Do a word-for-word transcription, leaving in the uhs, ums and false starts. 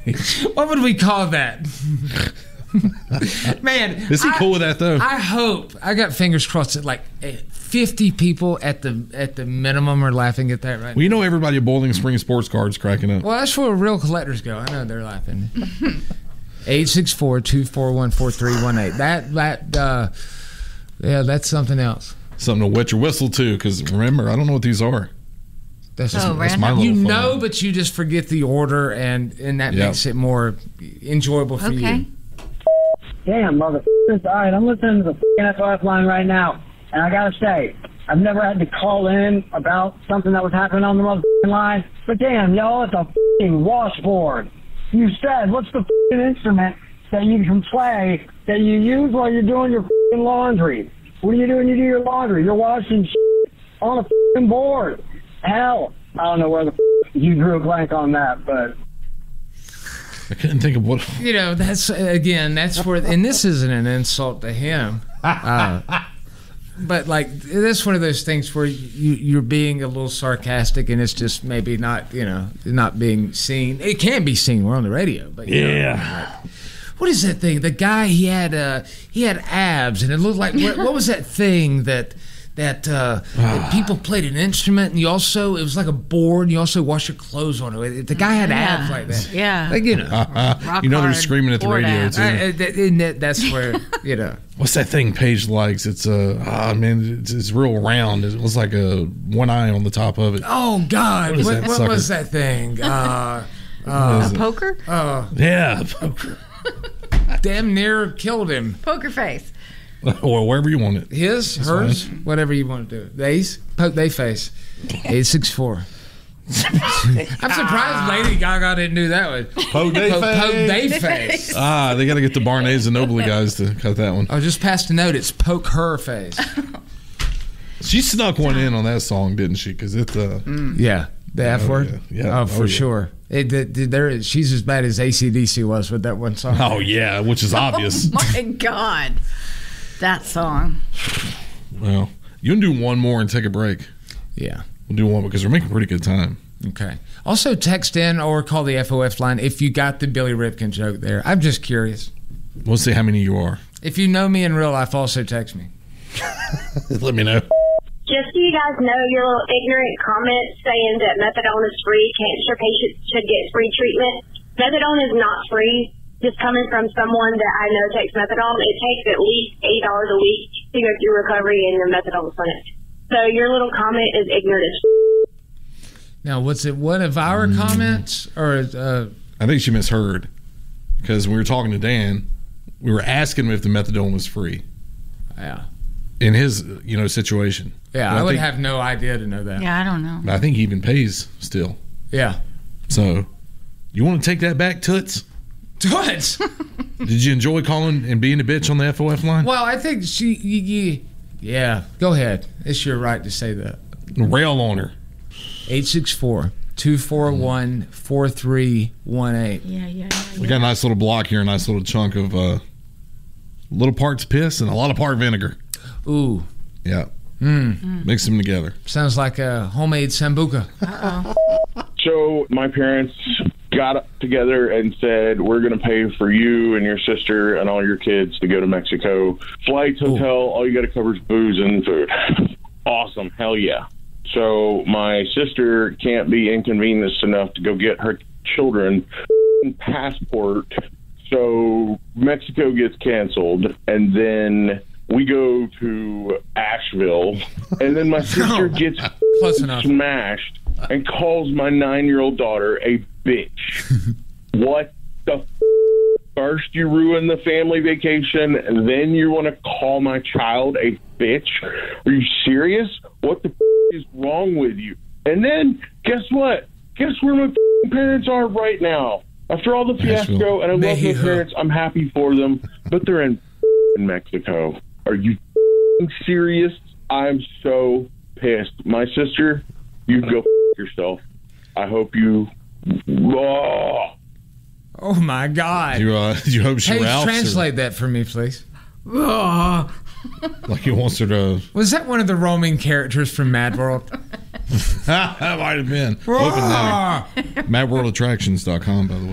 What would we call that? Man, is he I, cool with that though? I hope. I got fingers crossed that like fifty people at the at the minimum are laughing at that right Well, you now. know everybody at Bowling Springs Sports Cards cracking up. Well, that's where real collectors go. I know they're laughing. eight six four, two four one, four three one eight. That that uh, yeah, that's something else. Something to wet your whistle too, because remember, I don't know what these are. That's, Oh, just, that's my random. You little know, fun. but you just forget the order, and and that Yep. makes it more enjoyable for Okay. you. Damn, motherfuckers. All right, I'm listening to the f***ing S O S line right now. And I got to say, I've never had to call in about something that was happening on the motherfucking line. But damn, y'all, it's a f***ing washboard. You said, what's the f***ing instrument that you can play that you use while you're doing your f***ing laundry? What do you do when you do your laundry? You're washing shit on a f***ing board. Hell, I don't know where the f*** you drew a blank on that, but... I couldn't think of what. You know, that's again, that's where, and this isn't an insult to him, uh, but like that's one of those things where you you're being a little sarcastic, and it's just maybe not, you know, not being seen. It can be seen. We're on the radio, but you know, Yeah. like, what is that thing? The guy he had uh, he had abs, and it looked like what, what was that thing that. That, uh, that people played an instrument, and you also, it was like a board, and you also wash your clothes on it. The guy had Yeah. abs like that. Yeah. Like, you know. Rock you know they're hard screaming at the board radio abs. too. I, I, that- and that- that's where, you know. What's that thing Paige likes? It's a ah man, it's, it's real round. It was like a one eye on the top of it. Oh, God. What is What, that what sucker? was that thing? Uh, What is it? Poker? uh, Yeah, poker. damn near killed him. Poker face. or wherever you want it. His, hers, whatever you want to do. They's, poke they face. eight six four. I'm surprised Lady Gaga didn't do that one. Poke they Poke, face. poke they face. Ah, they got to get the Barney's and Nobley guys to cut that one. I just passed a note. It's poke her face. She snuck one in on that song, didn't she? Because it's uh, Yeah. The F Oh, word? yeah. Yeah. Oh, for Oh, yeah. sure. It, it, it- there is, she's as bad as A C D C was with that one song. oh yeah, which is obvious. Oh my God. That song. Well, you can do one more and take a break. Yeah. We'll do one because we're making pretty good time. Okay. Also, text in or call the F O F line if you got the Billy Ripken joke there. I'm just curious. We'll see how many you are. If you know me in real life, also text me. Let me know. Just so you guys know, your little ignorant comments saying that methadone is free, cancer patients should get free treatment. Methadone is not free. Just coming from someone that I know takes methadone, it takes at least eight dollars a week to go through recovery in the methadone clinic. So your little comment is ignorant as Now, was it one of our comments or uh, I think she misheard because when we were talking to Dan, we were asking him if the methadone was free yeah, in his you know situation. yeah? But I, would think, have no idea to know that. Yeah, I don't know. I think he even pays still. Yeah. So, you want to take that back, Toots? Toots. Did you enjoy calling and being a bitch on the F O F line? Well, I think she. You, you, yeah. Go ahead. It's your right to say that. Rail on her. eight six four, two four one, four three one eight. Yeah, yeah, yeah. We got a nice little block here, a nice little chunk of uh, little parts piss and a lot of part vinegar. Ooh. Yeah. Mm. Mix them together. Sounds like a homemade sambuca. So my parents got together and said, we're going to pay for you and your sister and all your kids to go to Mexico. Flights, hotel, all you got to cover is booze and food. Awesome. Hell yeah. So my sister can't be inconvenienced enough to go get her children passport. So Mexico gets canceled, and then we go to Asheville, and then my sister gets Close enough. smashed and calls my nine-year-old daughter a bitch. What the f- First you ruin the family vacation, and then you want to call my child a bitch? Are you serious? What the f- is wrong with you? And then, guess what? Guess where my f- parents are right now? After all the fiasco, Nashville. and I love my Mexico. parents, I'm happy for them, but they're in f- Mexico. Are you f- serious? I'm so pissed. My sister, you go f- yourself. I hope you... Oh. Oh my God. You, uh, you hope she Hey, Ralphs translate that for me, please. or, like he wants her to. Was that one of the roaming characters from Mad World? That might have been. Open that. mad world attractions dot com, by the way.